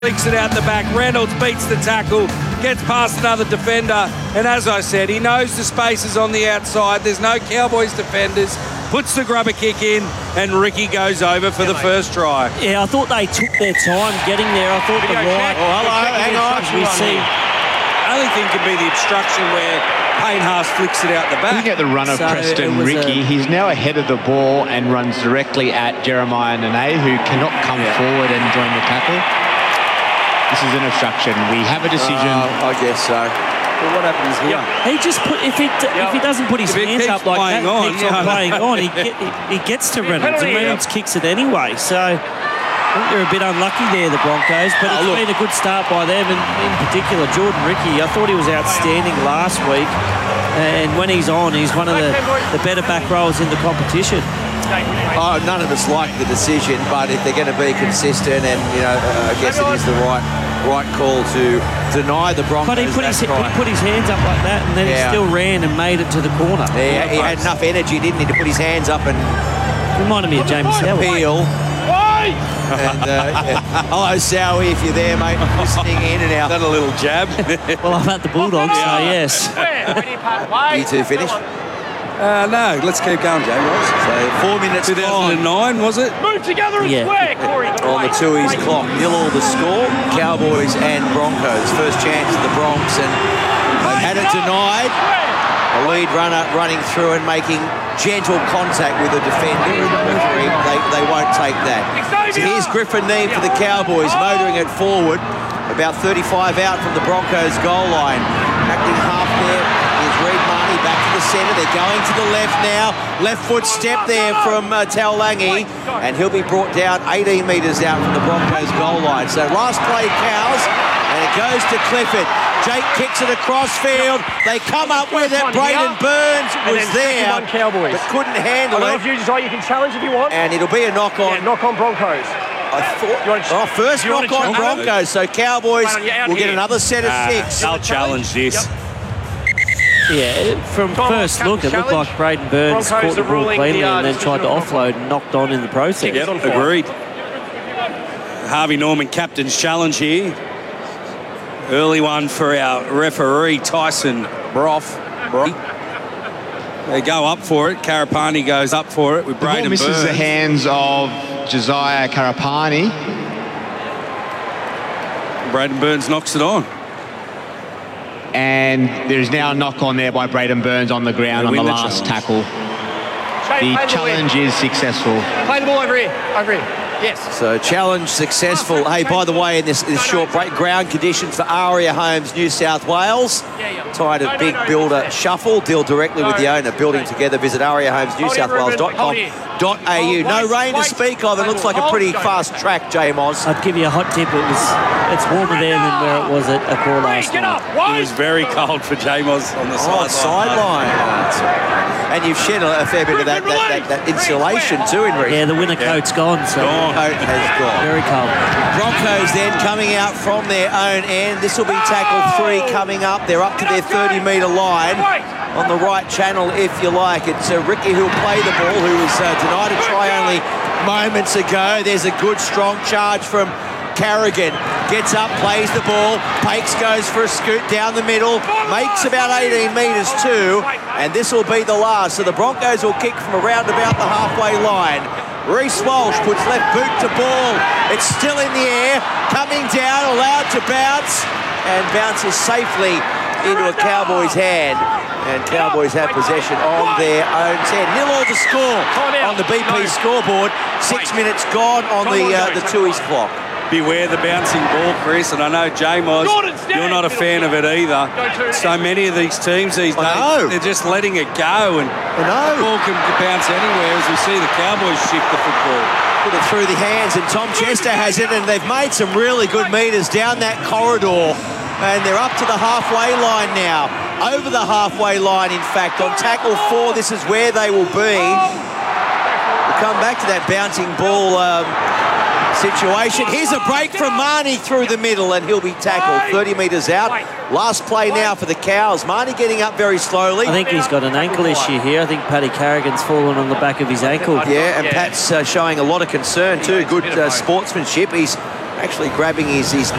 Flicks it out the back. Reynolds beats the tackle, gets past another defender, and as I said, he knows the spaces on the outside. There's no Cowboys defenders. Puts the grubber kick in, and Ricky goes over for the first try. Yeah, I thought they took their time getting there. I thought the right... Oh, hello, hang on. We see... Only thing could be the obstruction where Payne Haas flicks it out the back. Looking at the run of Preston Ricky, he's now ahead of the ball and runs directly at Jeremiah Nene, who cannot come forward and join the tackle. This is an obstruction. We have a decision. I guess so. Well, what happens here? He just put if he doesn't put his hands up like that, keeps on playing on. He gets to Reynolds, and Reynolds kicks it anyway. So I think they're a bit unlucky there, the Broncos. But it's been a good start by them, and in particular Jordan Ricky. I thought he was outstanding last week, and when he's on, he's one of the better back rowers in the competition. Oh, none of us like the decision, but if they're going to be consistent, and I guess it is the right call to deny the Broncos. But he put his hands up like that, and then he still ran and made it to the corner. Yeah, he had enough energy, didn't he, to put his hands up and reminded me of Jamie Sowell. Peel. And hello, Sowie, if you're there, mate, listening in and out. Done a little jab. Well, I'm at the Bulldogs, so yes. You two finished? No, let's keep going, James. So 4 minutes 2009, was it? Move together and square, Corey. On the Tooheys clock, 0 the score. Cowboys and Broncos. First chance of the Bronx, and they've had it denied. A lead runner running through and making gentle contact with the defender. And the referee, they won't take that. So here's Griffin Neame for the Cowboys, motoring it forward. About 35 out from the Broncos goal line. Acting half there. Here's Reid Marnie back to the centre. They're going to the left now. Left foot step there from Taulangi, and he'll be brought down 18 metres out from the Broncos goal line. So last play, Cows, and it goes to Clifford. Jake kicks it across field. They come up with it. Braden Burns was there, but couldn't handle it. You can challenge if you want. And it'll be a knock on. Yeah, knock on Broncos. I thought. First knock on Broncos. So Cowboys will get another set of 6. They'll challenge this. Yeah, from first look, it looked like Braden Burns caught the ball cleanly and then tried to offload and knocked on in the process. Yep, agreed. Harvey Norman captain's challenge here. Early one for our referee, Tyson Brough. They go up for it. Karapani goes up for it with Braden Burns. The ball misses the hands of Josiah Karapani. Braden Burns knocks it on. And there's now a knock on there by Braden Burns on the ground on the last tackle. The challenge is successful. Play the ball over here. Over here. Yes. So challenge successful. Hey, by the way, in this short break, ground conditions for Aria Homes, New South Wales. Tired of big builder shuffle. Deal directly with the owner. Building together. Visit ariahomesnewsouthwales.com.au. No rain to speak of. It looks like a pretty fast track, J. Moz. I'd give you a hot tip. It's warmer there than where it was at Accor last night. It was very cold for J. Moz on the sideline. And you've shed a fair bit of that insulation too in recent. Yeah, the winter coat's gone. So coat has gone. Very cold. Broncos then coming out from their own end. This will be tackle 3 coming up. They're up to their 30-metre line on the right channel, if you like. It's Ricky who'll play the ball, who was denied a try only moments ago. There's a good, strong charge from Carrigan. Gets up, plays the ball. Pakes goes for a scoot down the middle. Makes about 18 metres too. And this will be the last. So the Broncos will kick from around about the halfway line. Reece Walsh puts left boot to ball. It's still in the air. Coming down, allowed to bounce. And bounces safely into a Cowboys hand. And Cowboys have possession on their own 10. 0 the score on the BP scoreboard. 6 minutes gone on the Tooheys clock. Beware the bouncing ball, Chris, and I know J-Moz, you're not a fan of it either. So many of these teams these days, they're just letting it go, and the ball can bounce anywhere as we see the Cowboys shift the football. Put it through the hands, and Tom Chester has it, and they've made some really good metres down that corridor, and they're up to the halfway line now. Over the halfway line, in fact. On tackle 4, this is where they will be. We'll come back to that bouncing ball situation. Here's a break from Marnie through the middle, and he'll be tackled 30 metres out. Last play now for the Cows. Marnie getting up very slowly. I think he's got an ankle issue here. I think Paddy Carrigan's fallen on the back of his ankle. Yeah, and Pat's showing a lot of concern too. Good sportsmanship. He's actually grabbing his